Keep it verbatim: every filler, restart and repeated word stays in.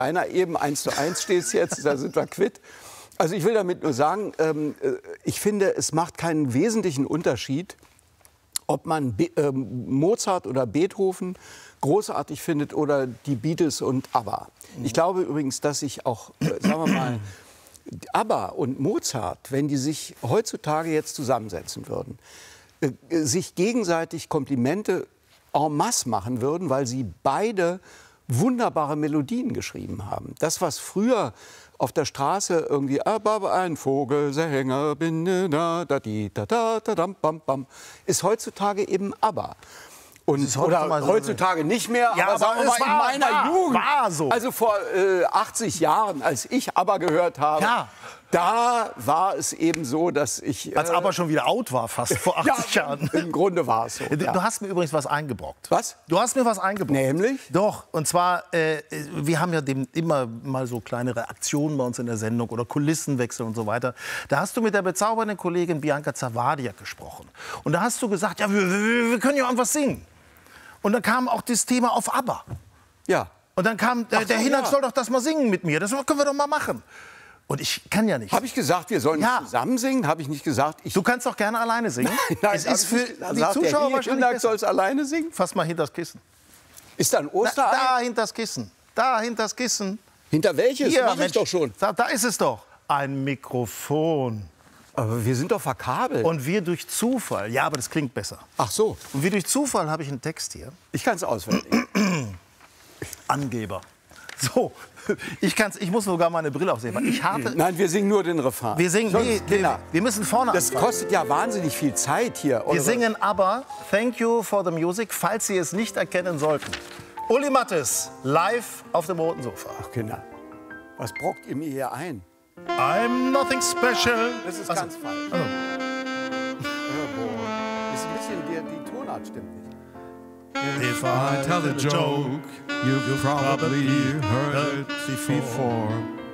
einer eben eins zu eins steht es jetzt, da sind wir quitt. Also ich will damit nur sagen, ähm, ich finde, es macht keinen wesentlichen Unterschied, ob man Be ähm, Mozart oder Beethoven großartig findet oder die Beatles und ABBA. Ich glaube übrigens, dass ich auch, äh, sagen wir mal, ABBA und Mozart, wenn die sich heutzutage jetzt zusammensetzen würden, äh, sich gegenseitig Komplimente en masse machen würden, weil sie beide wunderbare Melodien geschrieben haben. Das, was früher auf der Straße irgendwie aber ein Vogelsänger bin da da di da da da dam bam bam ist heutzutage eben ABBA. Und heute oder so heutzutage nicht mehr, ja, aber, sagen wir aber mal, war, in meiner war, Jugend, war so. also vor äh, achtzig Jahren, als ich ABBA gehört habe, ja. da war es eben so, dass ich... Äh, als ABBA schon wieder out war, fast vor achtzig ja, Jahren. Im Grunde war es so. Du, ja. du hast mir übrigens was eingebrockt. Was? Du hast mir was eingebrockt. Nämlich? Doch, und zwar, äh, wir haben ja dem immer mal so kleine Reaktionen bei uns in der Sendung oder Kulissenwechsel und so weiter. Da hast du mit der bezaubernden Kollegin Bianca Zawadiak gesprochen. Und da hast du gesagt, ja, wir, wir, wir können ja irgendwas singen. Und dann kam auch das Thema auf ABBA. Ja. Und dann kam, der, Ach so, der Hinak ja. soll doch das mal singen mit mir. Das können wir doch mal machen. Und ich kann ja nicht. Habe ich gesagt, wir sollen Ja. zusammen singen? Habe ich nicht gesagt? Ich Du kannst doch gerne alleine singen. Nein, es ist für die gesagt, Zuschauer der wahrscheinlich Hinak besser. soll es alleine singen? Fass mal hinter das Kissen. Ist da ein Da, Osterei? da hinter das Kissen. Da hinter das Kissen. Hinter welches? Hier, Mach ich Mensch. doch schon. Da, da ist es doch. Ein Mikrofon. Aber wir sind doch verkabelt. Und wir durch Zufall. Ja, aber das klingt besser. Ach so, Und wie durch Zufall habe ich einen Text hier. ich kann es auswendig. Angeber. So, ich, kann's, ich muss sogar meine Brille aufsehen. weil Ich hatte, Nein, wir singen nur den Refrain. wir singen, Sonst, nee, Kinder, wir, wir müssen vorne das anfangen. kostet ja wahnsinnig viel Zeit hier. Wir Eure- singen aber Thank You for the Music, falls Sie es nicht erkennen sollten. Uli Mattes, live auf dem roten Sofa. Ach, Kinder, was brockt ihr mir hier ein? I'm nothing special. Das ist Also, ganz falsch. oh. Ja, boah. Ist ein bisschen, die, die Tonart stimmt nicht. If I tell a joke, you've probably heard it before.